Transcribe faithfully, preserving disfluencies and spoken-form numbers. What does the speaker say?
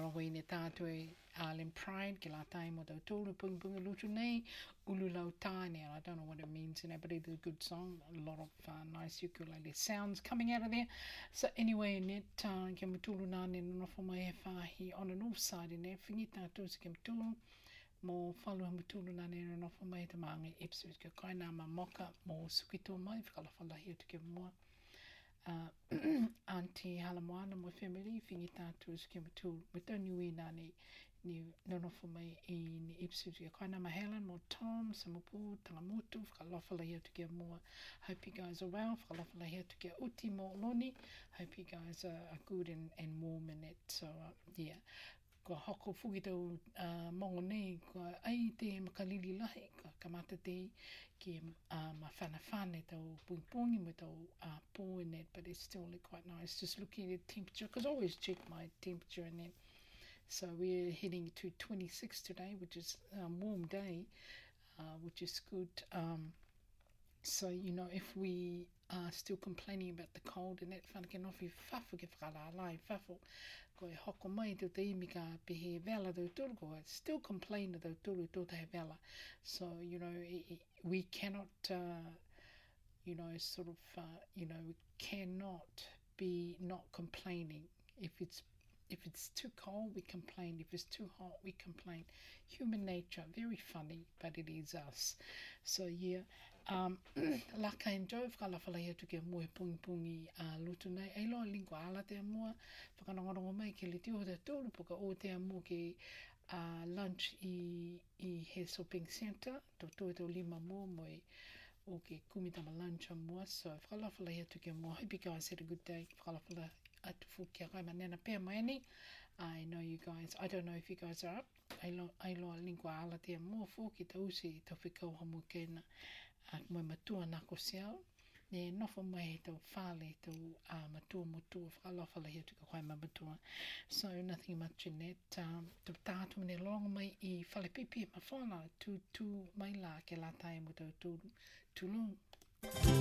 whangarongo i ne tātue Island Pride, ki la tai mo tau tōru pungi pungi lutu nei, ulu lau tāne, and I don't know what it means, you know, but it is a good song, a lot of uh, nice ukulele sounds coming out of there. So anyway, net, uh, kia mutulu nāne nonofo mai e whahi on the north side in there, whingi tātou se kia mutulu, mō whalua mutulu nāne nonofo mai te maangai Ipswich, kia kaina ma moka, mō sukito mai, whakalawhalahi atu kia mua. Uh, Auntie Halamoana, my family, whingi tātou se kia mutulu, me tau niui nāne, ni nonofo mai i ni Ipswich, kia kaina ma Helen, mō Tom, Samopu, Tangamutu, whakalawhalahi atu kia mua. Hope you guys are well, whakalawhalahi atu kia uti mō loni. Hope you guys are, are good and, and warm in it, so uh, yeah. Ko hoko fuki tau uh, mongo nei, ko ai te makalili lahi, ka kamata te ki uh, ma whana whane tau pungi pungi mo tau uh, pō in it, but it's still quite nice. Just looking at the temperature, because I always check my temperature in it. So we're heading to twenty-six today, which is a um, warm day, uh, which is good. Um, so, you know, if we are still complaining about the cold and that, whanake nofi whawhu ke whakalālai whawhu, ko e hoko mai te te imi ka pehe vela tau turu, ko e still complain tau turu tō te vela. So, you know, I, I, we cannot, uh, you know, sort of, uh, you know, we cannot be not complaining. If it's If it's too cold, we complain. If it's too hot, we complain. Human nature, very funny, but it is us. So, yeah. Um, laka en jau, whakalawhalai atu kia mua he pungi pungi uh, lutu nei. Ei loa lingua ala te mua. Whakanongorongo mai ke le tio te tōru puka o te mua ke uh, lunch i, i he shopping centre. Tō tō tō lima mua mo e o ke kumitama lunch a mua. So, whakalawhalai atu kia mua. Hope you guys had a good day. Whakalawhalai atu fuki a kai manena pēr mai ani. I know you guys, I don't know if you guys are up. Ai loa lingua ala te mua fuki ta usi ta whikau hamu kena. Uh, moi matua nako siau. Ne nofo mai he tau whale tau uh, matua motua whakalawhalahi atu ka kai ma matua. So nothing much in that. Um, tau tātu mene longa mai I whale pipi ma whana tu tu mai la ke la tai mo tau tūlung.